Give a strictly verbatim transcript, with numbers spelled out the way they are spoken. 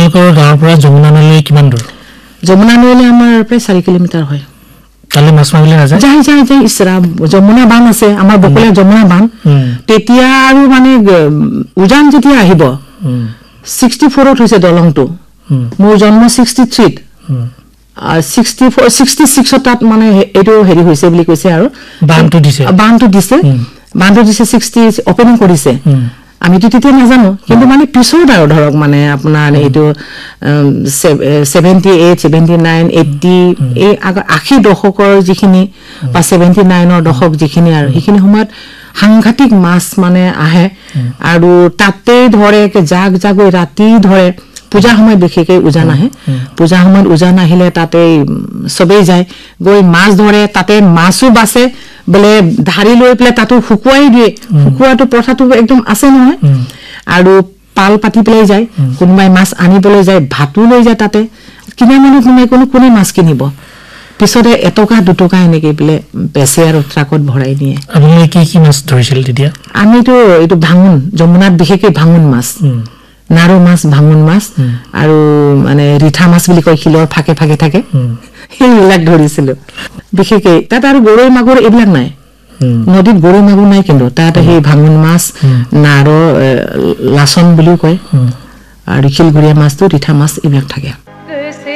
আপোনালোকৰ গাঁৱৰ পৰা যমুনা নৈলৈ কিমান দূৰ যমুনা নৈলৈ আমাৰ প্ৰায় চাৰি কিলোমিটাৰ হয় তালে মাছ মাৰিলে নাযায় যাই যাই যাই ইছৰা যমুনা বান আছে আমাৰ বকলে যমুনা বান তেতিয়া আৰু মানে উজান যেতিয়া আহিব sixty-four ত হৈছে দলংটো মোৰ জন্ম sixty-three sixty-four sixty-six তাত মানে এটো হেৰি হৈছে বুলি কৈছে আৰু বানটো দিছে বানটো দিছে বানটো দিছে sixty ওপেনিং কৰিছে আমি তেতিয়া নাজানো কিন্তু মানে পিছৰ আৰু ধৰক মানে আপোনাৰ এটো seventy-eight seventy-nine eighty এই eighty দশকৰ যিখিনি বা seventy-nine ৰ দশক যিখিনি আৰু সেইখিনি সময়ত সাংঘাতিক মাছ মানে আহে আৰু তাতে ধৰে জাগ জাগৈ ৰাতি ধৰে পূজা সময় বিশেষকৈ উজান আহে পূজা সময়ত উজান আহিলে তাতে সবেই যায় গৈ মাছ ধৰে তাতে মাছও বাছে বলে ধাৰি লৈ প্লে তাতো শুকুৱাই দিয়ে শুকুৱাটো প্ৰথাটো একদম আছে নহয় আৰু পাল পাতি প্লে যায় কোনবাই মাছ আনিবলৈ যায় ভাতু লৈ যায় তাতে কিনা মানুহ কোনে কোনো কোনে মাছ কিনিব পিছতে এটকা দুটকা এনেকৈ প্লে বেছে আৰু ট্ৰাকত ভৰাই নিয়ে আপুনি কি কি মাছ ধৰিছিল তেতিয়া আমিতো এইটো ভাঙুন যমুনাত বিশেষকৈ ভাঙুন মাছ নাৰো মাছ ভাঙুন মাছ আৰু মানে ৰিঠা মাছ বুলি কয় শিলৰ ফাকে ফাকে থাকে সেইবিলাক ধৰিছিল বিশেষকৈ তাত আৰু গৰৈ মাগুৰ এইবিলাক নাই নদীত গৰৈ মাগুৰ নাই কিন্তু তাত সেই ভাঙুন মাছ নাৰো লাচন বুলিও কয় আৰু শিলগুৰিয়া মাছটো ৰিঠা মাছ এইবিলাক থাকে